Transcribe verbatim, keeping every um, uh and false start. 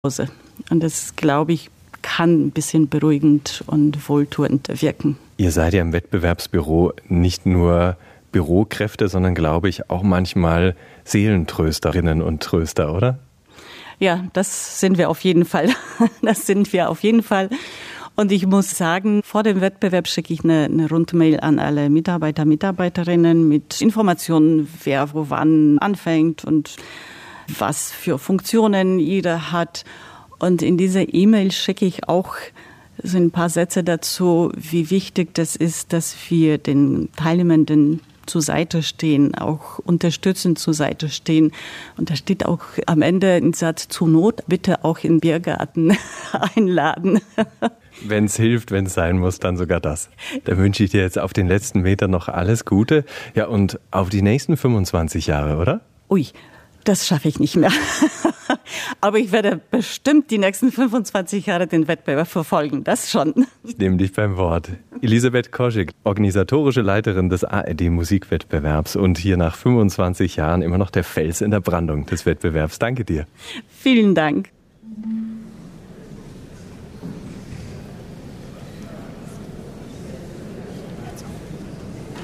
Hause. Und das, glaube ich, kann ein bisschen beruhigend und wohltuend wirken. Ihr seid ja im Wettbewerbsbüro nicht nur Bürokräfte, sondern, glaube ich, auch manchmal Seelentrösterinnen und Tröster, oder? Ja, das sind wir auf jeden Fall. Das sind wir auf jeden Fall. Und ich muss sagen, vor dem Wettbewerb schicke ich eine, eine Rundmail an alle Mitarbeiter, Mitarbeiterinnen mit Informationen, wer wo wann anfängt und was für Funktionen jeder hat. Und in dieser E-Mail schicke ich auch so ein paar Sätze dazu, wie wichtig das ist, dass wir den Teilnehmenden zur Seite stehen, auch unterstützend zur Seite stehen. Und da steht auch am Ende ein Satz: zur Not bitte auch in den Biergarten einladen. Wenn es hilft, wenn es sein muss, dann sogar das. Da wünsche ich dir jetzt auf den letzten Metern noch alles Gute. Ja, und auf die nächsten fünfundzwanzig Jahre, oder? Ui, das schaffe ich nicht mehr. Aber ich werde bestimmt die nächsten fünfundzwanzig Jahre den Wettbewerb verfolgen, das schon. Ich nehme dich beim Wort. Elisabeth Koschig, organisatorische Leiterin des A R D-Musikwettbewerbs und hier nach fünfundzwanzig Jahren immer noch der Fels in der Brandung des Wettbewerbs. Danke dir. Vielen Dank.